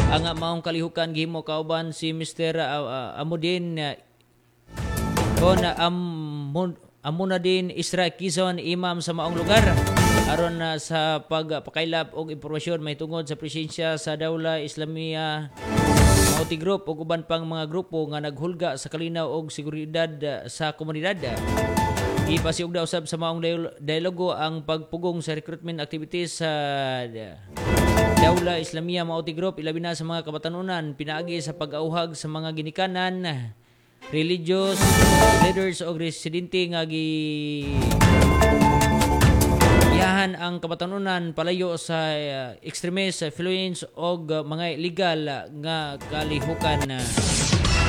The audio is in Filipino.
Ang maong kalihukan gihimo kauban si Mr. Amudin kon Amunadin Isra Quezon, imam sa maong lugar aron sa pagpakailap og impormasyon may tungod sa presensya sa Dawla Islamia Mauti Group ug uban pang mga grupo nga naghulga sa kalinaw og seguridad sa komunidad. Ipasiug daw usab sa maong dialogo ang pagpugong sa recruitment activities sa Dawla Islamia Mauti Group ilabi na sa mga kabatanunan pinaagi sa pag-auhag sa mga ginikanan religious leaders o residente nga yahan ang kabatanunan palayo sa extremist influence o mga illegal nga kalihukan.